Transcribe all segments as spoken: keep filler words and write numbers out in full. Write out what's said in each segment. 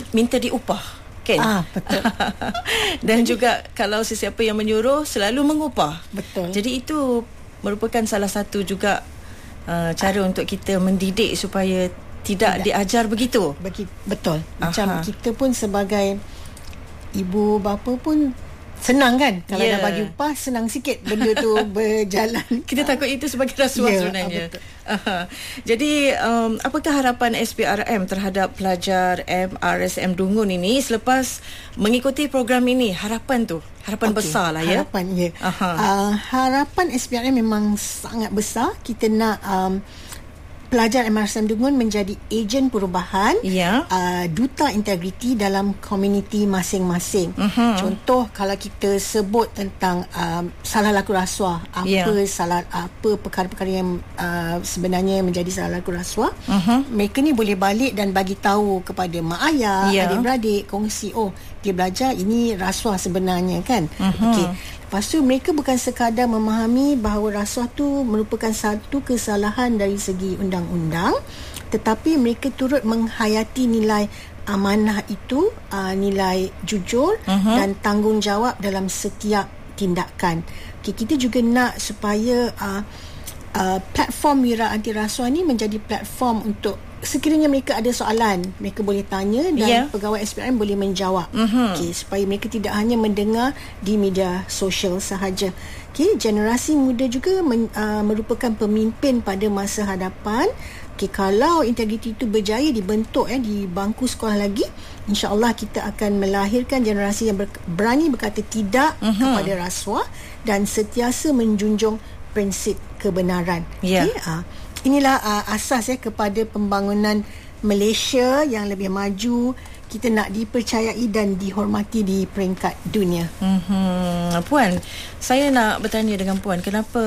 minta diupah, kan? Ah, betul. Dan juga kalau sesiapa yang menyuruh selalu mengupah. Betul. Jadi itu merupakan salah satu juga uh, cara untuk kita mendidik supaya tidak, tidak. diajar begitu. Bagi, betul. Macam Aha. kita pun sebagai ibu bapa pun senang kan kalau yeah. dah bagi upah, senang sikit benda tu berjalan. Kita takut itu sebagai rasuah yeah, sebenarnya. Aha. Jadi um, apakah harapan S P R M terhadap pelajar M R S M Dungun ini selepas mengikuti program ini? Harapan tu, harapan okay. besar lah ya. Harapan ya. Uh, harapan S P R M memang sangat besar. Kita nak um, pelajar M R S M Dungun menjadi ejen perubahan, yeah. uh, duta integriti dalam komuniti masing-masing. Uh-huh. Contoh kalau kita sebut tentang um, salah laku rasuah, apa yeah. salah apa perkara-perkara yang uh, sebenarnya menjadi salah laku rasuah, uh-huh. mereka ni boleh balik dan bagi tahu kepada mak ayah, yeah. adik-beradik, kongsi, oh dia belajar ini rasuah sebenarnya kan. Uh-huh. Okey. Lepas tu mereka bukan sekadar memahami bahawa rasuah tu merupakan satu kesalahan dari segi undang-undang, tetapi mereka turut menghayati nilai amanah itu, uh, nilai jujur uh-huh. dan tanggungjawab dalam setiap tindakan. Okay, kita juga nak supaya uh, uh, platform Wira Anti Rasuah ni menjadi platform untuk sekiranya mereka ada soalan, mereka boleh tanya dan yeah. pegawai S P R M boleh menjawab. Uh-huh. Okay, supaya mereka tidak hanya mendengar di media sosial sahaja. Okay, generasi muda juga men, uh, merupakan pemimpin pada masa hadapan. Okay, kalau integriti itu berjaya dibentuk eh, di bangku sekolah lagi, insya-Allah kita akan melahirkan generasi yang ber, berani berkata tidak uh-huh. kepada rasuah dan sentiasa menjunjung prinsip kebenaran. Yeah. Okay, uh, inilah uh, asas ya kepada pembangunan Malaysia yang lebih maju. Kita nak dipercayai dan dihormati di peringkat dunia. Mm-hmm. Puan, saya nak bertanya dengan Puan, kenapa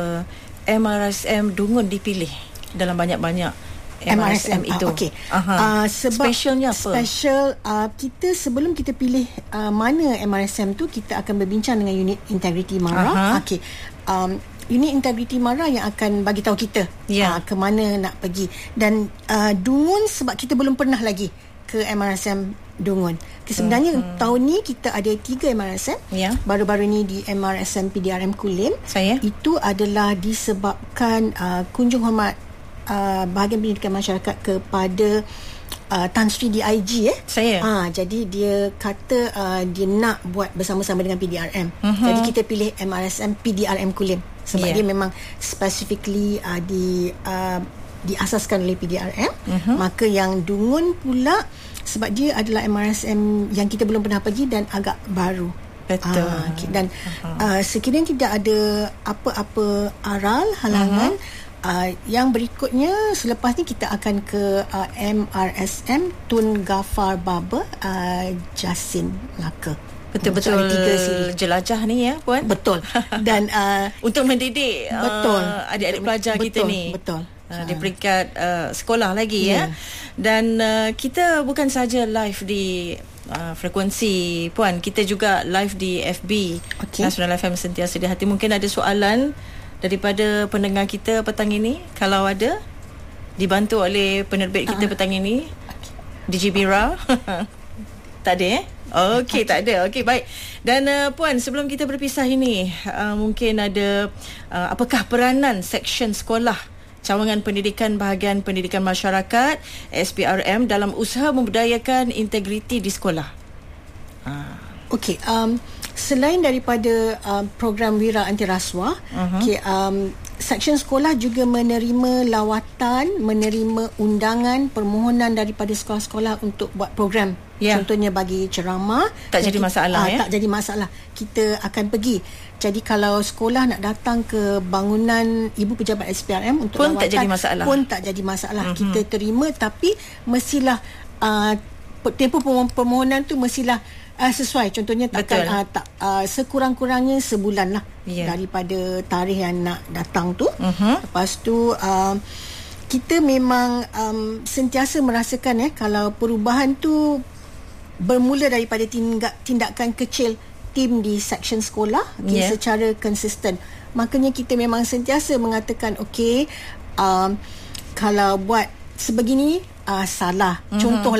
M R S M Dungun dipilih dalam banyak-banyak M R S M, M R S M itu? Uh, Okey. Uh, sebab specialnya apa? Special uh, kita sebelum kita pilih uh, mana M R S M tu, kita akan berbincang dengan unit integriti MARA. Okey. Um, unit integriti MARA yang akan bagi tahu kita yeah. uh, ke mana nak pergi. Dan uh, Dungun sebab kita belum pernah lagi ke M R S M Dungun. Okay, sebenarnya hmm. tahun ni kita ada tiga M R S M. Yeah. Baru-baru ni di M R S M P D R M Kulim. Saya. Itu adalah disebabkan uh, kunjung hormat uh, bahagian pendidikan masyarakat kepada Uh, Tan Sri D I G eh. Saya. Ah, jadi dia kata uh, dia nak buat bersama-sama dengan P D R M. Uh-huh. Jadi kita pilih M R S M P D R M Kulim sebab yeah. dia memang specifically uh, di uh, diasaskan oleh P D R M. Uh-huh. Maka yang Dungun pula sebab dia adalah M R S M yang kita belum pernah pergi dan agak baru. Betul. Uh, okay. Dan uh-huh. uh, sekiranya tidak ada apa-apa aral halangan, uh-huh. Uh, yang berikutnya selepas ni kita akan ke uh, M R S M Tun Gafar Baba uh, Jasin Melaka. Betul-betul jelajah ni ya Puan. Betul. Dan uh, untuk mendidik betul uh, adik-adik pelajar betul, kita ni. Betul. Uh, di peringkat uh, sekolah lagi yeah. ya. Dan uh, kita bukan saja live di uh, frekuensi Puan, kita juga live di F B okay. Nasional F M Sentiasa di Hati. Mungkin ada soalan daripada pendengar kita petang ini, kalau ada, dibantu oleh penerbit kita uh, petang ini okay. D J Bira. Tak ada eh? Okey, okay. tak ada. Okey, baik. Dan uh, Puan, sebelum kita berpisah ini, uh, mungkin ada uh, apakah peranan seksyen sekolah Cawangan Pendidikan Bahagian Pendidikan Masyarakat S P R M dalam usaha membudayakan integriti di sekolah? Uh. Okey, um selain daripada uh, program Wira Anti Rasuah, uh-huh. okay, um, seksyen sekolah juga menerima lawatan, menerima undangan, permohonan daripada sekolah-sekolah untuk buat program. Yeah. Contohnya bagi ceramah. Tak jadi masalah uh, ya? Tak jadi masalah. Kita akan pergi. Jadi kalau sekolah nak datang ke bangunan Ibu Pejabat S P R M untuk pun lawatan, tak jadi masalah. Pun tak jadi masalah. Uh-huh. Kita terima, tapi mestilah uh, tempoh permohonan tu mestilah Uh, sesuai. Contohnya takkan uh, tak uh, sekurang-kurangnya sebulan lah yeah. daripada tarikh yang nak datang tu. Uh-huh. Lepas tu uh, kita memang um, sentiasa merasakan eh kalau perubahan tu bermula daripada tindak, tindakan kecil tim di seksyen sekolah okay, yeah. secara konsisten. Makanya kita memang sentiasa mengatakan okey, um, kalau buat sebegini uh, salah. Uh-huh. Contohlah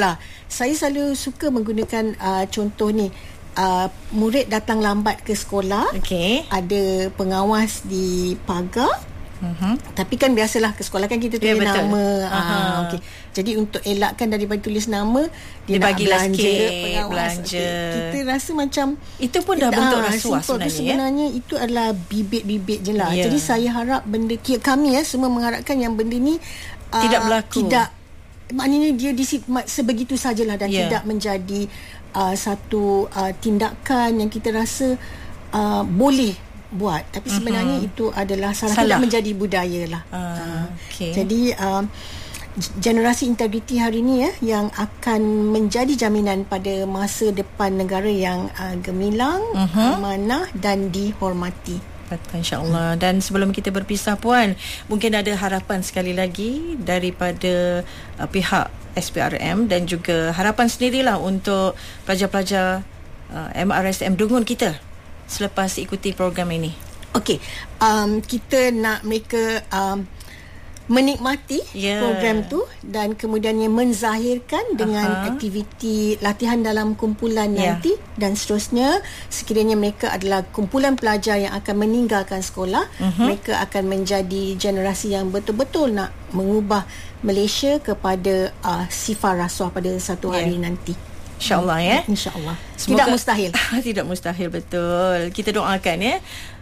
saya selalu suka menggunakan uh, contoh ni. Uh, murid datang lambat ke sekolah, okay. ada pengawas di pagar. Uh-huh. Tapi kan biasalah ke sekolah kan kita tulis yeah, nama. Uh-huh. Okay. Jadi untuk elakkan daripada tulis nama, dia, dia nak belanja pengawas. Belanja. Okay. Kita rasa macam itu pun dah bentuk rasuah sebenarnya. Sebenarnya ya? Itu adalah bibit-bibit je lah. Yeah. Jadi saya harap benda kami ya semua mengharapkan yang benda ni uh, tidak berlaku. Tidak, maknanya dia disi, sebegitu sajalah dan yeah. tidak menjadi Uh, satu uh, tindakan yang kita rasa uh, boleh buat, tapi sebenarnya uh-huh. itu adalah salah, salah. Tidak menjadi budaya lah. Uh, uh, okay. Jadi uh, generasi integriti hari ini ya yang akan menjadi jaminan pada masa depan negara yang uh, gemilang, uh-huh. amanah dan dihormati. InsyaAllah. Dan sebelum kita berpisah Puan, mungkin ada harapan sekali lagi daripada uh, pihak S P R M dan juga harapan sendirilah untuk pelajar-pelajar uh, M R S M Dungun kita selepas ikuti program ini. Okey, um, kita nak mereka um, menikmati yeah. program tu dan kemudiannya menzahirkan dengan uh-huh. aktiviti latihan dalam kumpulan yeah. nanti dan seterusnya. Sekiranya mereka adalah kumpulan pelajar yang akan meninggalkan sekolah, uh-huh. mereka akan menjadi generasi yang betul-betul nak mengubah Malaysia kepada uh, sifar rasuah pada satu hari yeah. nanti. InsyaAllah ya. InsyaAllah. Tidak mustahil. Tidak mustahil, betul. Kita doakan ya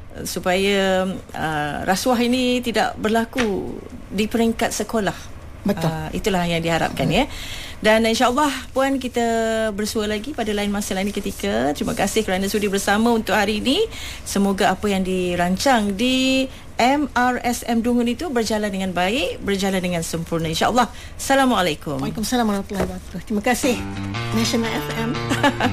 supaya uh, rasuah ini tidak berlaku di peringkat sekolah. Betul. Uh, itulah yang diharapkan hmm. ya. Dan insyaAllah Puan, kita bersua lagi pada lain masa lain ketika. Terima kasih kerana sudi bersama untuk hari ini. Semoga apa yang dirancang di M R S M Dungun itu berjalan dengan baik, berjalan dengan sempurna, insyaAllah. Assalamualaikum. Waalaikumsalam warahmatullahi wabarakatuh. Terima kasih National F M.